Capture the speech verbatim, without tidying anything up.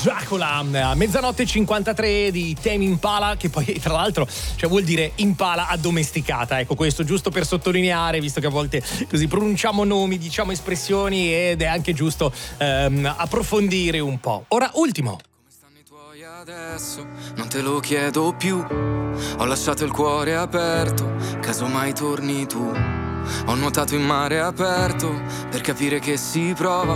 Dracula, a mezzanotte e cinquantatré di Tame Impala, che poi tra l'altro cioè, vuol dire impala addomesticata, ecco, questo giusto per sottolineare, visto che a volte così pronunciamo nomi, diciamo espressioni, ed è anche giusto ehm, approfondire un po'. Ora, ultimo. Come stanno i tuoi adesso? Non te lo chiedo più. Ho lasciato il cuore aperto, casomai torni tu. Ho nuotato in mare aperto per capire che si prova